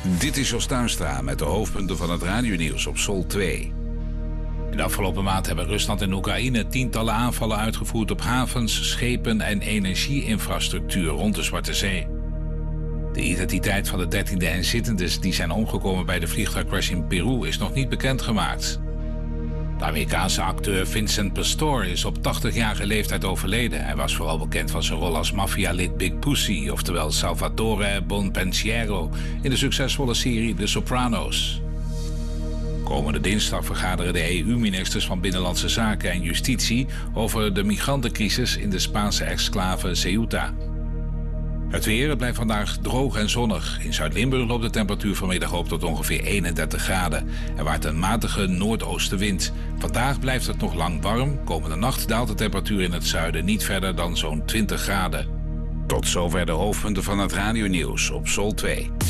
Dit is Jos Tuinstra met de hoofdpunten van het radionieuws op Sol 2. In de afgelopen maand hebben Rusland en Oekraïne tientallen aanvallen uitgevoerd op havens, schepen en energieinfrastructuur rond de Zwarte Zee. De identiteit van de 13e inzittenden die zijn omgekomen bij de vliegtuigcrash in Peru is nog niet bekendgemaakt. De Amerikaanse acteur Vincent Pastore is op 80-jarige leeftijd overleden. Hij was vooral bekend van zijn rol als maffialid Big Pussy, oftewel Salvatore Bonpensiero, in de succesvolle serie The Sopranos. Komende dinsdag vergaderen de EU-ministers van Binnenlandse Zaken en Justitie over de migrantencrisis in de Spaanse exclave Ceuta. Het weer, het blijft vandaag droog en zonnig. In Zuid-Limburg loopt de temperatuur vanmiddag op tot ongeveer 31 graden. Er waait een matige noordoostenwind. Vandaag blijft het nog lang warm. Komende nacht daalt de temperatuur in het zuiden niet verder dan zo'n 20 graden. Tot zover de hoofdpunten van het radionieuws op Sol 2.